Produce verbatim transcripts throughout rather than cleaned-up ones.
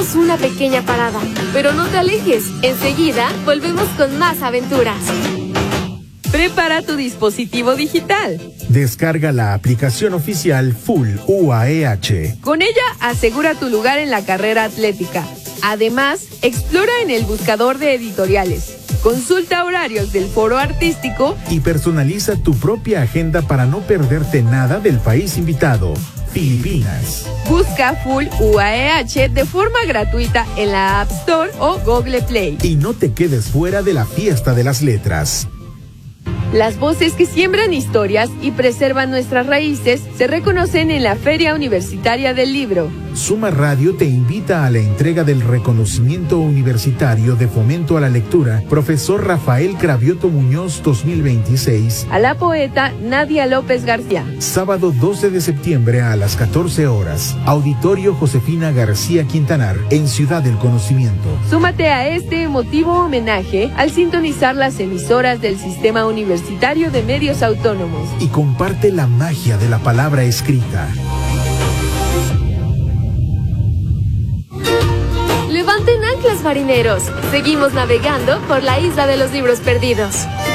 Haremos una pequeña parada, pero no te alejes. Enseguida volvemos con más aventuras. Prepara tu dispositivo digital. Descarga la aplicación oficial Full U A E H. Con ella asegura tu lugar en la carrera atlética. Además, explora en el buscador de editoriales. Consulta horarios del foro artístico y personaliza tu propia agenda para no perderte nada del país invitado, Filipinas. Busca Full U A E H de forma gratuita en la App Store o Google Play. Y no te quedes fuera de la fiesta de las letras. Las voces que siembran historias y preservan nuestras raíces se reconocen en la Feria Universitaria del Libro. Suma Radio te invita a la entrega del reconocimiento universitario de fomento a la lectura, profesor Rafael Cravioto Muñoz dos mil veintiséis, a la poeta Nadia López García. Sábado doce de septiembre a las catorce horas, Auditorio Josefina García Quintanar, en Ciudad del Conocimiento. Súmate a este emotivo homenaje al sintonizar las emisoras del Sistema Universitario de Medios Autónomos. Y comparte la magia de la palabra escrita. Levanten anclas, marineros. Seguimos navegando por la isla de los libros perdidos.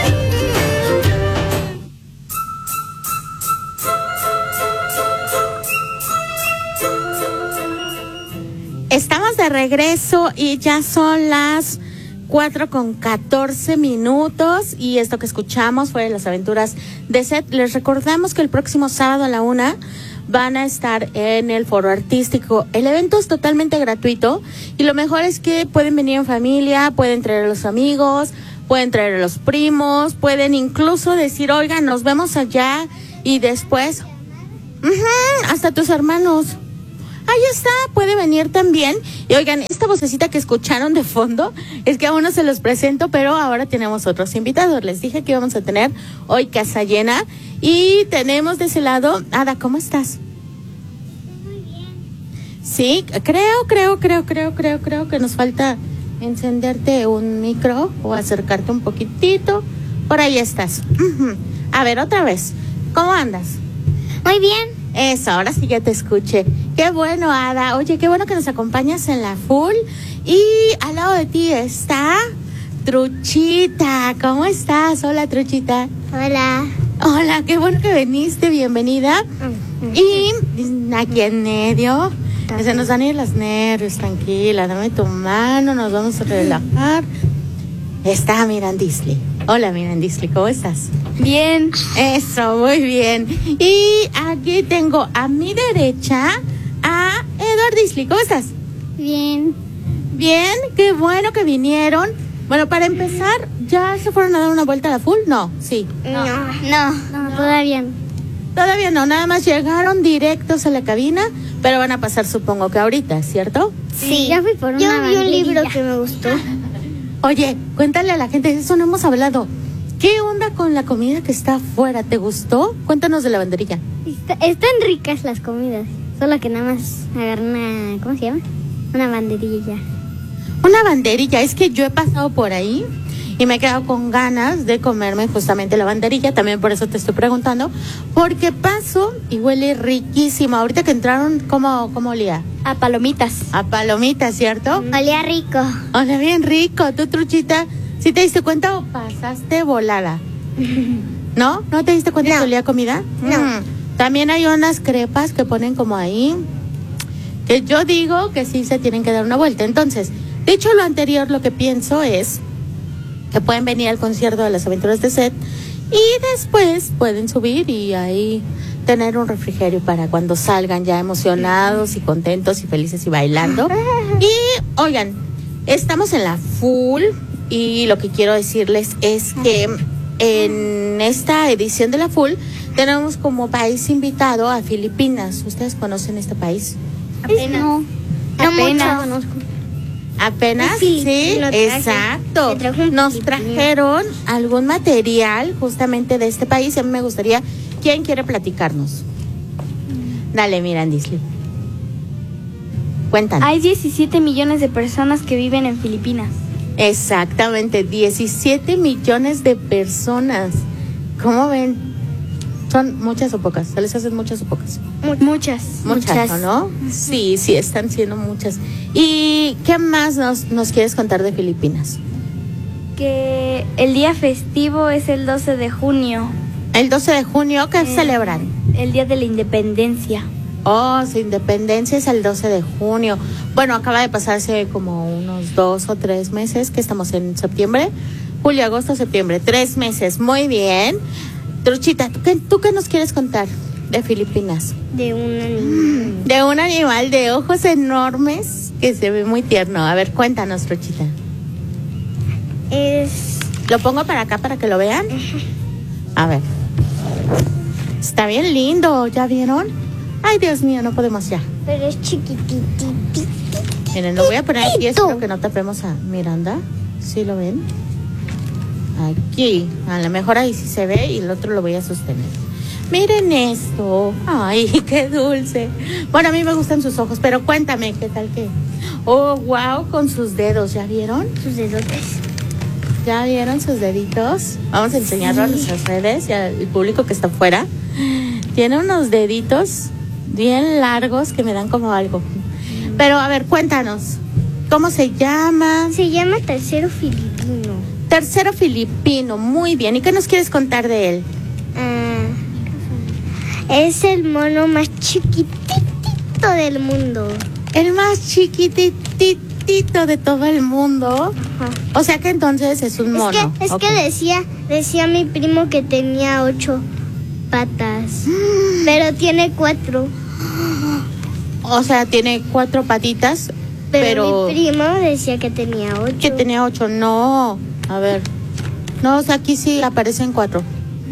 Estamos de regreso y ya son las cuatro con catorce minutos y esto que escuchamos fue Las Aventuras de Seth. Les recordamos que el próximo sábado a la una van a estar en el foro artístico. El evento es totalmente gratuito y lo mejor es que pueden venir en familia, pueden traer a los amigos, pueden traer a los primos, pueden incluso decir, oigan, nos vemos allá y después, uh-huh, hasta tus hermanos. Ahí está, puede venir también. Y oigan, esta vocecita que escucharon de fondo es que aún no se los presento, pero ahora tenemos otros invitados. Les dije que íbamos a tener hoy casa llena y tenemos de ese lado, Ada, ¿cómo estás? Muy bien. Sí, creo, creo, creo, creo, creo, creo que nos falta encenderte un micro o acercarte un poquitito. Por ahí estás. Uh-huh. A ver, otra vez, ¿cómo andas? Muy bien. Eso, ahora sí ya te escuché. Qué bueno, Ada. Oye, qué bueno que nos acompañas en la Full. Y al lado de ti está Truchita. ¿Cómo estás? Hola, Truchita. Hola. Hola, qué bueno que viniste. Bienvenida. Y aquí en medio, se nos van a ir los nervios. Tranquila, dame tu mano, nos vamos a relajar. Está Mirandisley. Hola, Mirandisley, ¿cómo estás? Bien. Eso, muy bien. Y aquí tengo a mi derecha a Eduardisley. ¿Cómo estás? Bien. Bien, qué bueno que vinieron. Bueno, para empezar, ¿ya se fueron a dar una vuelta a la Full? No, sí. No, no, no, no, todavía no. Todavía no, nada más llegaron directos a la cabina, pero van a pasar supongo que ahorita, ¿cierto? Sí. Ya fui por una Yo vi un banderilla. libro que me gustó. Oye, cuéntale a la gente, eso no hemos hablado. ¿Qué onda con la comida que está afuera? ¿Te gustó? Cuéntanos de la banderilla. Está- están ricas las comidas, solo que nada más agarré una, ¿cómo se llama? Una banderilla. Una banderilla, es que yo he pasado por ahí y me he quedado con ganas de comerme justamente la banderilla, también por eso te estoy preguntando, porque paso y huele riquísimo. Ahorita que entraron, ¿cómo, cómo olía? A palomitas. A palomitas, ¿cierto? Olía rico. Olía bien rico. ¿Tú, Truchita, sí te diste cuenta o pasaste volada? ¿No? ¿No te diste cuenta No. que olía a comida? No. Mm. También hay unas crepas que ponen como ahí, que yo digo que sí se tienen que dar una vuelta. Entonces, dicho lo anterior, lo que pienso es que pueden venir al concierto de Las Aventuras de Seth y después pueden subir y ahí tener un refrigerio para cuando salgan ya emocionados y contentos y felices y bailando. Y oigan, estamos en la Full y lo que quiero decirles es que en esta edición de la Full tenemos como país invitado a Filipinas. ¿Ustedes conocen este país? Apenas. No, No apenas. mucho. Conozco. Apenas, Sí, sí, lo traje. exacto. Me trajo un Nos poquito. trajeron algún material justamente de este país y a mí me gustaría, ¿quién quiere platicarnos? Dale, Mirandisley. Cuéntanos. Hay diecisiete millones de personas que viven en Filipinas. Exactamente, diecisiete millones de personas. ¿Cómo ven? ¿Son muchas o pocas? ¿Se les hacen muchas o pocas? Muchas. Muchas, ¿o ¿no? Sí, sí, están siendo muchas. ¿Y qué más nos, nos quieres contar de Filipinas? Que el día festivo es el doce de junio, El doce de junio, ¿qué Eh. celebran? el día de la independencia. Oh, su independencia es el doce de junio. Bueno, acaba de pasarse como unos dos o tres meses, que estamos en septiembre. Julio, agosto, septiembre, tres meses. Muy bien. Truchita, ¿tú qué, ¿tú qué nos quieres contar de Filipinas? De un animal. De un animal de ojos enormes que se ve muy tierno. A ver, cuéntanos, Truchita. Es. ¿Lo pongo para acá para que lo vean? A ver. Está bien lindo, ¿ya vieron? Ay, Dios mío, no podemos ya. Pero es chiquititito. Miren, lo voy a poner aquí, espero que no tapemos a Miranda. ¿Sí lo ven? Aquí, a lo mejor ahí sí se ve y el otro lo voy a sostener. Miren esto. Ay, qué dulce. Bueno, a mí me gustan sus ojos, pero cuéntame, ¿qué tal que? Oh, wow, con sus dedos, ¿ya vieron? Sus dedotes. ¿Ya vieron sus deditos? Vamos a enseñarlo a nuestras redes y al público que está afuera. Tiene unos deditos bien largos que me dan como algo. Pero, a ver, cuéntanos. ¿Cómo se llama? Se llama tercero filipino. Tercero filipino, muy bien. ¿Y qué nos quieres contar de él? Ah, es el mono más chiquitito del mundo. El más chiquititito de todo el mundo. Ajá. O sea que entonces es un mono. Es que, es Ok. que decía, decía mi primo que tenía ocho patas, pero tiene cuatro. O sea, tiene cuatro patitas, Pero, pero, mi primo decía que tenía ocho. que tenía ocho. No, a ver. No, o sea, aquí sí aparecen cuatro.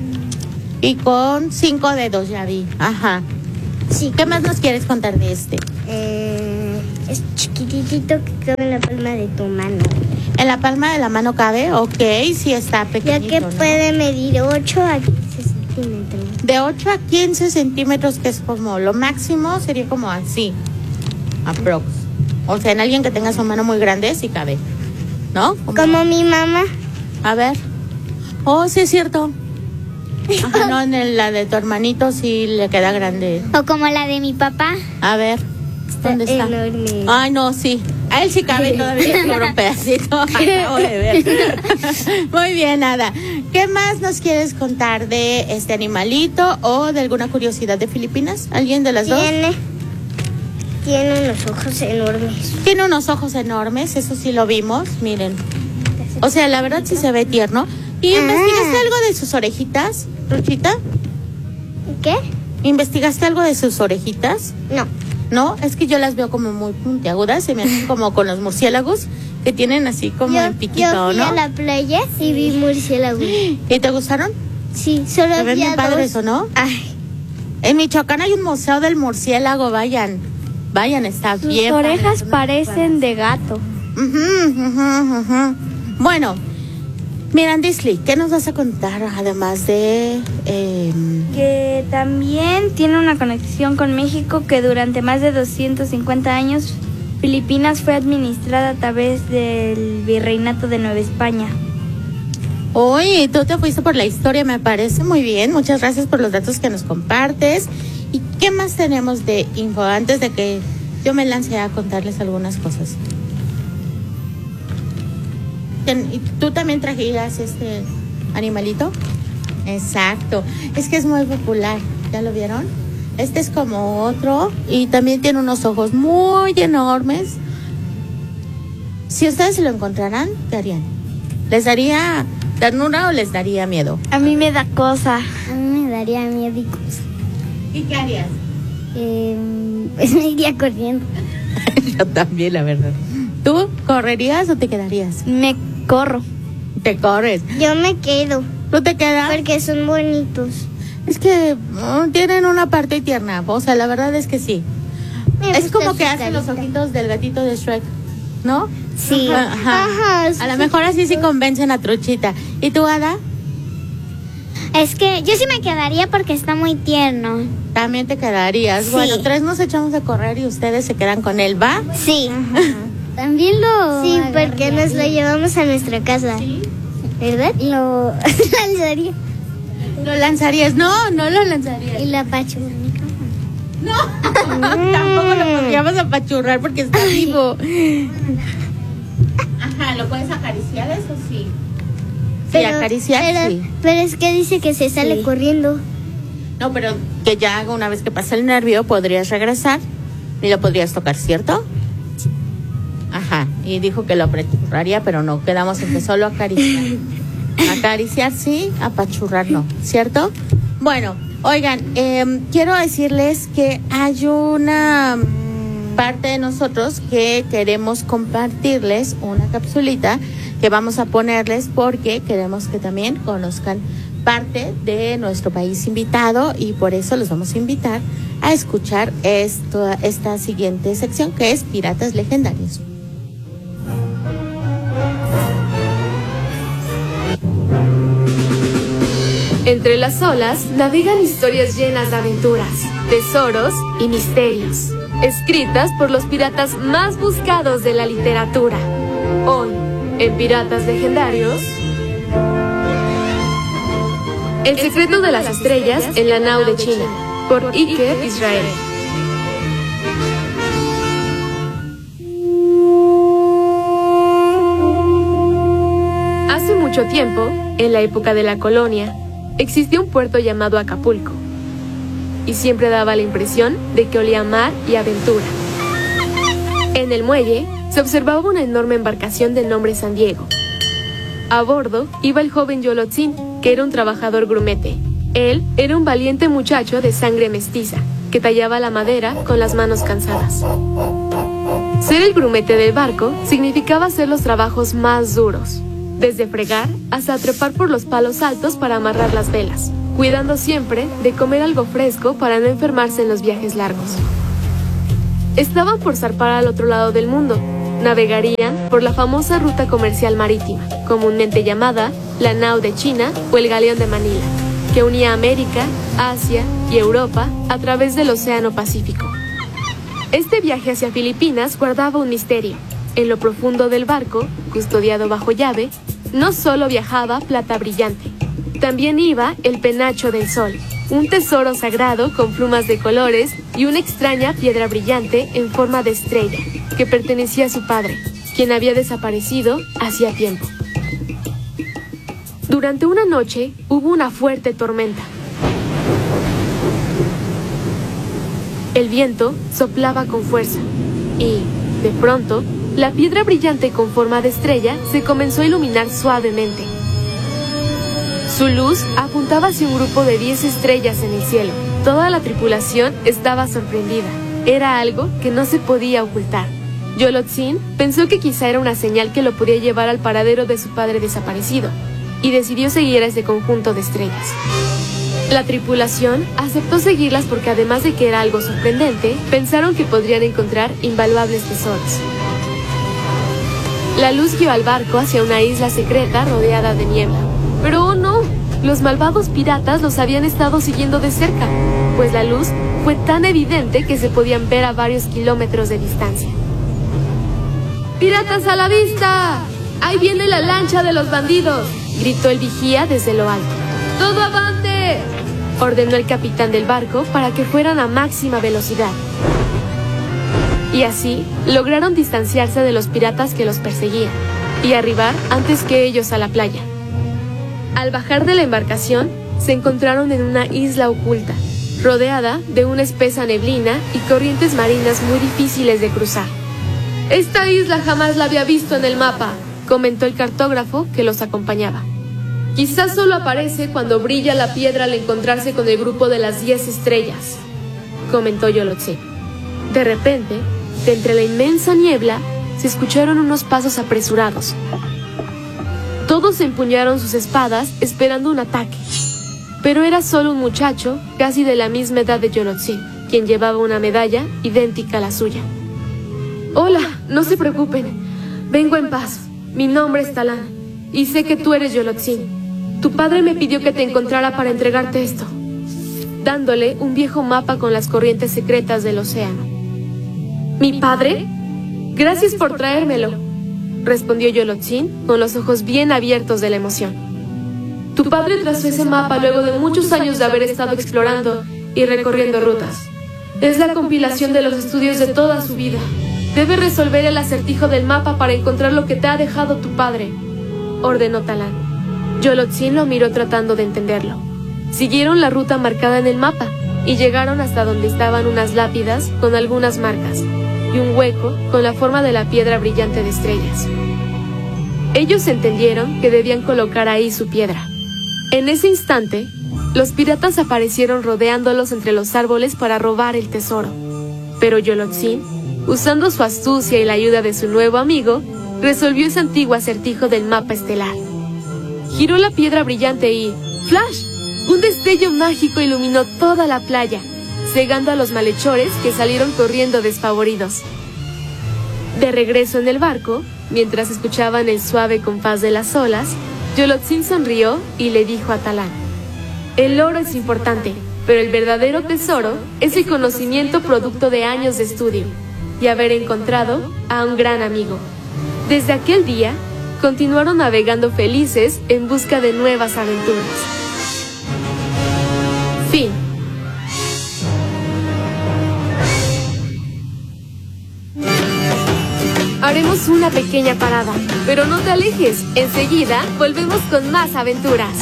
Y con cinco dedos, ya vi. Ajá. Sí. ¿Qué más nos quieres contar de este? Eh, es chiquitito que cabe en la palma de tu mano. ¿En la palma de la mano cabe? Ok, sí está Ya pequeñito, que ¿no? puede medir ocho a quince centímetros. De ocho a quince centímetros, que es como lo máximo, sería como así. Aprox. O sea, en alguien que tenga su mano muy grande, sí cabe. ¿No? Como- Como mi mamá. A ver. Oh, sí es cierto. Ajá, no, en el- la de tu hermanito sí le queda grande. O como la de mi papá. A ver. ¿Dónde está? Enorme. Ay, no, sí. A él sí cabe todavía por un pedacito. Acabo de ver. Muy bien, Ada. ¿Qué más nos quieres contar de este animalito o de alguna curiosidad de Filipinas? ¿Alguien de las dos? Tiene, tiene unos ojos enormes. Tiene unos ojos enormes, eso sí lo vimos, miren. O sea, la verdad sí se ve tierno. ¿Y Ah. investigaste algo de sus orejitas, Ruchita? ¿Qué? ¿Investigaste algo de sus orejitas? No. No, es que yo las veo como muy puntiagudas, se me hacen como con los murciélagos que tienen así como yo, en piquito, yo fui ¿no? a la playa y vi murciélagos. ¿Y te gustaron? Sí, solo Se ven vi bien a padres, dos. ¿o no? Ay, En Michoacán hay un museo del murciélago, vayan. Vayan, está Sus bien. orejas padre. parecen de gato. Ujú, ujú, ujú. Bueno, Mirandisli, ¿qué nos vas a contar además de... eh, Que también tiene una conexión con México, que durante más de doscientos cincuenta años Filipinas fue administrada a través del virreinato de Nueva España. Oye, tú te fuiste por la historia, me parece muy bien. Muchas gracias por los datos que nos compartes. ¿Y qué más tenemos de info antes de que yo me lance a contarles algunas cosas? Ten- ¿Y tú también trajeras este animalito? Exacto. Es que es muy popular. ¿Ya lo vieron? Este es como otro y también tiene unos ojos muy enormes. Si ustedes se lo encontraran, ¿qué harían? ¿Les daría ternura o les daría miedo? A mí me da cosa. a mí me daría miedo. ¿Y qué harías? Eh, pues me iría corriendo. Yo también, la verdad. ¿Tú correrías o te quedarías? Me corro. Te corres. Yo me quedo ¿Tú te quedas? porque son bonitos. Es que mm, tienen una parte tierna. O sea, la verdad es que sí. Me Es gusta como su que hacen los carita. ojitos del gatito de Shrek, ¿no? Sí. Ajá. Ajá, A lo mejor así sí convencen a Truchita. ¿Y tú, Ada? Es que yo sí me quedaría porque está muy tierno. También te quedarías. Sí. Bueno, tres nos echamos a correr y ustedes se quedan con él, ¿va? Sí. También lo. Sí, porque nos lo llevamos a nuestra casa. Sí. ¿Verdad? Lo lanzaría. Lo lanzarías, no, no lo lanzarías. Y la apachurra. No, tampoco lo podríamos apachurrar porque está vivo. Ajá, ¿lo puedes acariciar? Eso sí. Sí, Pero, acariciar, pero, sí. pero es que dice que se sale Sí. corriendo. No, pero que ya haga una vez que pase el nervio, podrías regresar y lo podrías tocar, ¿cierto? Ajá, y dijo que lo apachurraría, pero no, quedamos en que solo acariciar. Acariciar sí, apachurrar no, ¿cierto? Bueno, oigan, eh, quiero decirles que hay una parte de nosotros que queremos compartirles una capsulita que vamos a ponerles porque queremos que también conozcan parte de nuestro país invitado y por eso los vamos a invitar a escuchar esto, esta siguiente sección que es Piratas Legendarios. Entre las olas navegan historias llenas de aventuras, tesoros y misterios, escritas por los piratas más buscados de la literatura. Hoy, en Piratas Legendarios, El secreto de las estrellas en la nao de China, por Iker Israel. Hace mucho tiempo, en la época de la colonia, existía un puerto llamado Acapulco, y siempre daba la impresión de que olía a mar y aventura. En el muelle se observaba una enorme embarcación de nombre San Diego. A bordo iba el joven Yolotzin, que era un trabajador grumete. Él era un valiente muchacho de sangre mestiza, que tallaba la madera con las manos cansadas. Ser el grumete del barco significaba hacer los trabajos más duros, desde fregar hasta trepar por los palos altos para amarrar las velas, cuidando siempre de comer algo fresco para no enfermarse en los viajes largos. Estaban por zarpar al otro lado del mundo. Navegarían por la famosa ruta comercial marítima, comúnmente llamada la nao de China o el galeón de Manila, que unía América, Asia y Europa a través del Océano Pacífico. Este viaje hacia Filipinas guardaba un misterio. En lo profundo del barco, custodiado bajo llave, no solo viajaba plata brillante, también iba el penacho del sol, un tesoro sagrado con plumas de colores y una extraña piedra brillante en forma de estrella, que pertenecía a su padre, quien había desaparecido hacía tiempo. Durante una noche hubo una fuerte tormenta. El viento soplaba con fuerza y, de pronto, la piedra brillante con forma de estrella se comenzó a iluminar suavemente. Su luz apuntaba hacia un grupo de diez estrellas en el cielo. Toda la tripulación estaba sorprendida. Era algo que no se podía ocultar. Yolotzin pensó que quizá era una señal que lo podía llevar al paradero de su padre desaparecido, y decidió seguir a ese conjunto de estrellas. La tripulación aceptó seguirlas porque, además de que era algo sorprendente, pensaron que podrían encontrar invaluables tesoros. La luz guió al barco hacia una isla secreta rodeada de niebla. Pero ¡oh no! Los malvados piratas los habían estado siguiendo de cerca, pues la luz fue tan evidente que se podían ver a varios kilómetros de distancia. ¡Piratas a la vista! ¡Ahí viene la lancha de los bandidos!, gritó el vigía desde lo alto. ¡Todo avante!, ordenó el capitán del barco para que fueran a máxima velocidad. Y así lograron distanciarse de los piratas que los perseguían y arribar antes que ellos a la playa. Al bajar de la embarcación, se encontraron en una isla oculta, rodeada de una espesa neblina y corrientes marinas muy difíciles de cruzar. «Esta isla jamás la había visto en el mapa», comentó el cartógrafo que los acompañaba. «Quizás solo aparece cuando brilla la piedra al encontrarse con el grupo de las diez estrellas», comentó Yolotzin. De repente, de entre la inmensa niebla, se escucharon unos pasos apresurados. Todos empuñaron sus espadas esperando un ataque, pero era solo un muchacho casi de la misma edad de Yolotzin, quien llevaba una medalla idéntica a la suya. «Hola, no se preocupen, vengo en paz. Mi nombre es Talán, y sé que tú eres Yolotzin. Tu padre me pidió que te encontrara para entregarte esto», dándole un viejo mapa con las corrientes secretas del océano. «¿Mi padre? Gracias por traérmelo», respondió Yolotzin con los ojos bien abiertos de la emoción. Tu padre trazó ese mapa luego de muchos años de haber estado explorando y recorriendo rutas. Es la compilación de los estudios de toda su vida. Debes resolver el acertijo del mapa para encontrar lo que te ha dejado tu padre, ordenó Talán. Yolotzin lo miró tratando de entenderlo. Siguieron la ruta marcada en el mapa y llegaron hasta donde estaban unas lápidas con algunas marcas y un hueco con la forma de la piedra brillante de estrellas. Ellos entendieron que debían colocar ahí su piedra. En ese instante, los piratas aparecieron rodeándolos entre los árboles para robar el tesoro. Pero Yolotzin, usando su astucia y la ayuda de su nuevo amigo, resolvió ese antiguo acertijo del mapa estelar. Giró la piedra brillante y ¡flash! Un destello mágico iluminó toda la playa, cegando a los malhechores que salieron corriendo despavoridos. De regreso en el barco, mientras escuchaban el suave compás de las olas, Yolotzin sonrió y le dijo a Talán: el oro es importante, pero el verdadero tesoro es el conocimiento producto de años de estudio y haber encontrado a un gran amigo. Desde aquel día, continuaron navegando felices en busca de nuevas aventuras. Fin. Haremos una pequeña parada, pero no te alejes. Enseguida volvemos con más aventuras.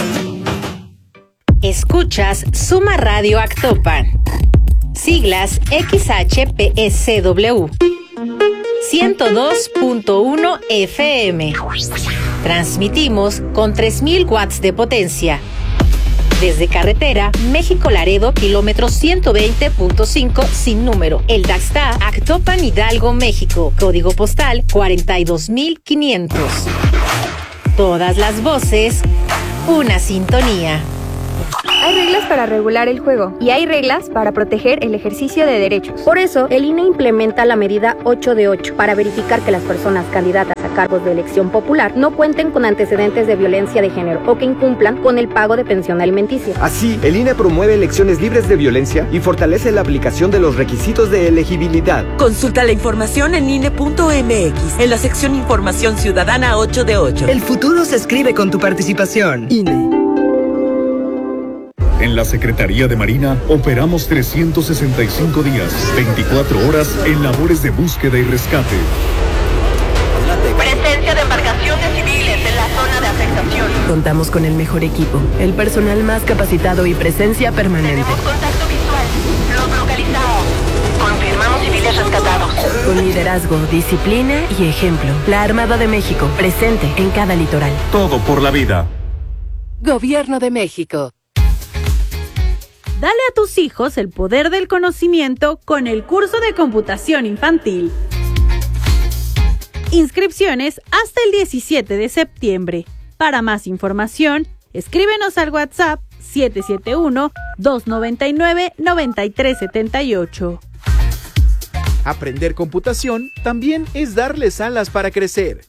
Escuchas Suma Radio Actopan. Siglas X H P S W. ciento dos punto uno F M. Transmitimos con tres mil watts de potencia. Desde carretera México-Laredo, kilómetro ciento veinte punto cinco sin número. El Daxta, Actopan, Hidalgo, México. Código postal cuarenta y dos mil quinientos. Todas las voces, una sintonía. Hay reglas para regular el juego y hay reglas para proteger el ejercicio de derechos. Por eso, el I N E implementa la medida ocho de ocho para verificar que las personas candidatas a cargos de elección popular no cuenten con antecedentes de violencia de género o que incumplan con el pago de pensión alimenticia. Así, el I N E promueve elecciones libres de violencia y fortalece la aplicación de los requisitos de elegibilidad. Consulta la información en I N E punto M X, en la sección Información Ciudadana ocho de ocho. El futuro se escribe con tu participación. I N E. En la Secretaría de Marina operamos trescientos sesenta y cinco días, veinticuatro horas en labores de búsqueda y rescate. Presencia de embarcaciones civiles en la zona de afectación. Contamos con el mejor equipo, el personal más capacitado y presencia permanente. Tenemos contacto visual, los localizados. Confirmamos civiles rescatados. Con liderazgo, disciplina y ejemplo. La Armada de México, presente en cada litoral. Todo por la vida. Gobierno de México. Dale a tus hijos el poder del conocimiento con el curso de computación infantil. Inscripciones hasta el diecisiete de septiembre. Para más información, escríbenos al WhatsApp siete siete uno, dos nueve nueve, nueve tres siete ocho. Aprender computación también es darles alas para crecer.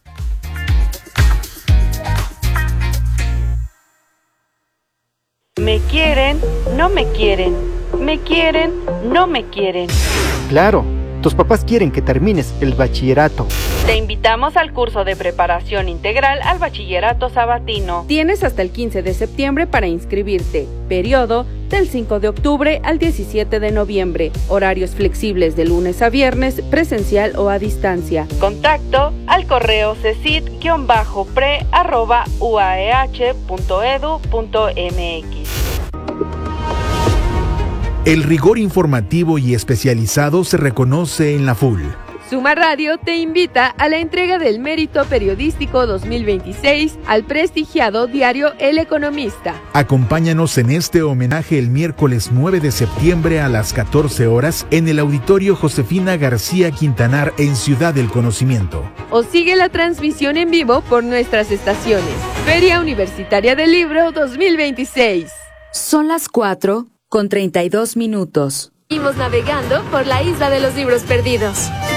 Me quieren, no me quieren. Me quieren, no me quieren. Claro, tus papás quieren que termines el bachillerato. Te invitamos al curso de preparación integral al bachillerato sabatino. Tienes hasta el quince de septiembre para inscribirte. Periodo del cinco de octubre al diecisiete de noviembre. Horarios flexibles de lunes a viernes, presencial o a distancia. Contacto al correo cesid-pre arroba uaeh punto edu punto mx. El rigor informativo y especializado se reconoce en la F U L. Suma Radio te invita a la entrega del Mérito Periodístico dos mil veintiséis al prestigiado diario El Economista. Acompáñanos en este homenaje el miércoles nueve de septiembre a las catorce horas en el Auditorio Josefina García Quintanar en Ciudad del Conocimiento. O sigue la transmisión en vivo por nuestras estaciones. Feria Universitaria del Libro dos mil veintiséis. Son las cuatro con treinta y dos minutos. Seguimos navegando por la isla de los libros perdidos.